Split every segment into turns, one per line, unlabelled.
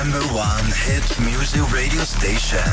No.1 hit music radio station。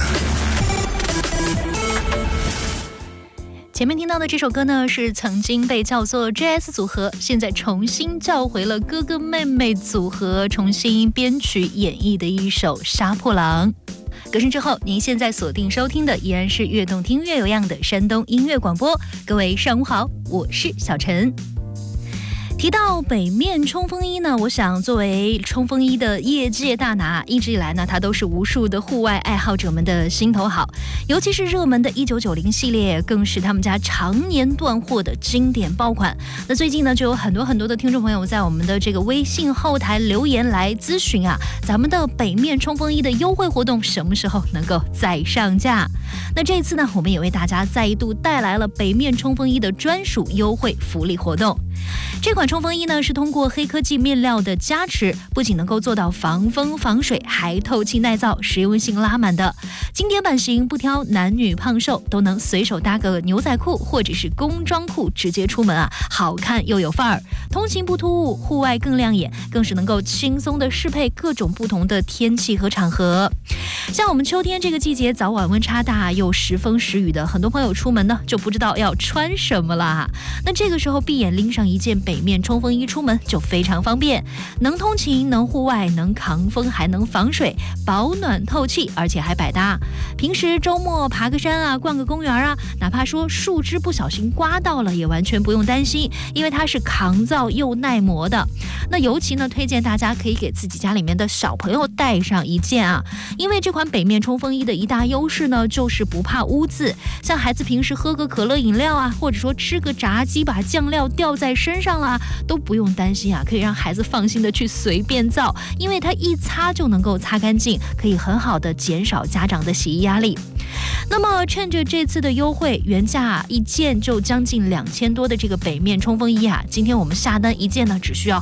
前面听到的这首歌呢，是曾经被叫做 JS 组合，现在重新叫回了哥哥妹妹组合，重新编曲演绎的一首《杀破狼》。歌声之后，您现在锁定收听的依然是越动听越有样的山东音乐广播。各位上午好，我是小陈。提到北面冲锋衣呢，我想作为冲锋衣的业界大拿，一直以来呢，它都是无数的户外爱好者们的心头好。尤其是热门的1990系列，更是他们家常年断货的经典爆款。那最近呢，就有很多的听众朋友在我们的这个微信后台留言来咨询啊，咱们的北面冲锋衣的优惠活动什么时候能够再上架？那这次呢，我们也为大家再度带来了北面冲锋衣的专属优惠福利活动。这款冲锋衣呢，是通过黑科技面料的加持，不仅能够做到防风防水，还透气耐造，实用性拉满的经典版型，不挑男女胖瘦，都能随手搭个牛仔裤或者是工装裤直接出门啊，好看又有范儿，通勤不突兀，户外更亮眼，更是能够轻松的适配各种不同的天气和场合。像我们秋天这个季节，早晚温差大又时风时雨的，很多朋友出门呢就不知道要穿什么啦。那这个时候闭眼拎上一件北面冲锋衣出门就非常方便，能通勤，能户外，能抗风，还能防水，保暖透气，而且还百搭。平时周末爬个山啊，逛个公园啊，哪怕说树枝不小心刮到了，也完全不用担心，因为它是抗造又耐磨的。那尤其呢，推荐大家可以给自己家里面的小朋友带上一件啊，因为这款北面冲锋衣的一大优势呢，就是不怕污渍。像孩子平时喝个可乐饮料啊，或者说吃个炸鸡把酱料掉在身上啦，都不用担心啊，可以让孩子放心的去随便造，因为它一擦就能够擦干净，可以很好的减少家长的洗衣压力。那么趁着这次的优惠，原价一件就将近2000多的这个北面冲锋衣啊，今天我们下单一件呢，只需要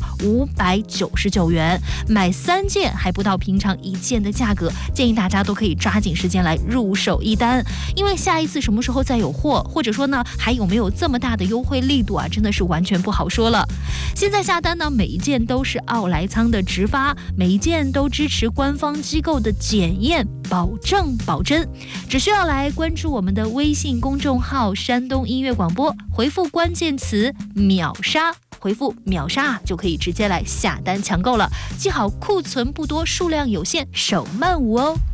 599元，买3件还不到平常1件的价格，建议大家都可以抓紧时间来入手一单，因为下一次什么时候再有货，或者说呢还有没有这么大的优惠力度啊，真的是完全不好说了。现在下单呢，每一件都是奥莱仓的直发，每一件都支持官方机构的检验，保证保真。只需要来关注我们的微信公众号山东音乐广播，回复关键词秒杀，回复秒杀就可以直接来下单抢购了，记好库存不多，数量有限，手慢无哦。